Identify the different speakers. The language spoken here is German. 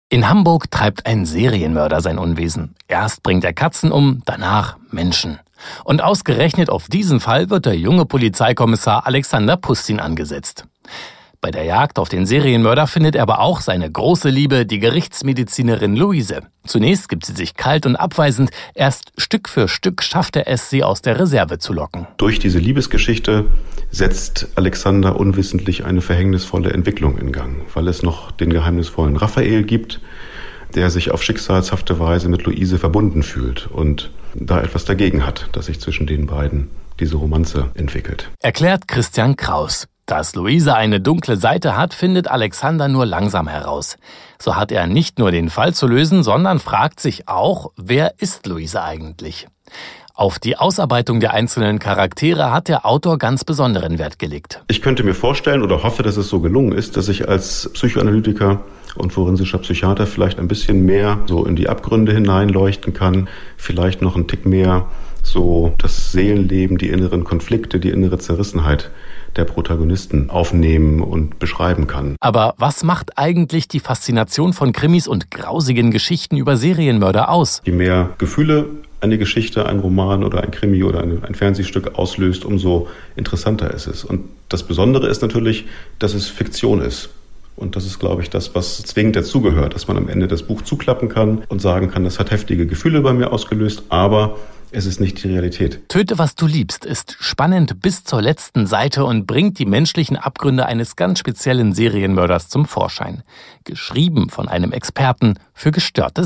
Speaker 1: In Hamburg treibt ein Serienmörder sein Unwesen. Erst bringt er Katzen um, danach Menschen. Und ausgerechnet auf diesen Fall wird der junge Polizeikommissar Alexander Pustin angesetzt. Bei der Jagd auf den Serienmörder findet er aber auch seine große Liebe, die Gerichtsmedizinerin Luise. Zunächst gibt sie sich kalt und abweisend, erst Stück für Stück schafft er es, sie aus der Reserve zu locken.
Speaker 2: Durch diese Liebesgeschichte setzt Alexander unwissentlich eine verhängnisvolle Entwicklung in Gang, weil es noch den geheimnisvollen Raphael gibt, der sich auf schicksalshafte Weise mit Luise verbunden fühlt und da etwas dagegen hat, dass sich zwischen den beiden diese Romanze entwickelt.
Speaker 1: Erklärt Christian Kraus. Dass Luise eine dunkle Seite hat, findet Alexander nur langsam heraus. So hat er nicht nur den Fall zu lösen, sondern fragt sich auch, wer ist Luise eigentlich? Auf die Ausarbeitung der einzelnen Charaktere hat der Autor ganz besonderen Wert gelegt.
Speaker 2: Ich könnte mir vorstellen oder hoffe, dass es so gelungen ist, dass ich als Psychoanalytiker und forensischer Psychiater vielleicht ein bisschen mehr so in die Abgründe hineinleuchten kann, vielleicht noch einen Tick mehr so das Seelenleben, die inneren Konflikte, die innere Zerrissenheit der Protagonisten aufnehmen und beschreiben kann.
Speaker 1: Aber was macht eigentlich die Faszination von Krimis und grausigen Geschichten über Serienmörder aus?
Speaker 2: Je mehr Gefühle eine Geschichte, ein Roman oder ein Krimi oder ein Fernsehstück auslöst, umso interessanter ist es. Und das Besondere ist natürlich, dass es Fiktion ist. Und das ist, glaube ich, das, was zwingend dazugehört, dass man am Ende das Buch zuklappen kann und sagen kann, das hat heftige Gefühle bei mir ausgelöst, aber es ist nicht die Realität.
Speaker 1: Töte, was du liebst, ist spannend bis zur letzten Seite und bringt die menschlichen Abgründe eines ganz speziellen Serienmörders zum Vorschein. Geschrieben von einem Experten für gestörte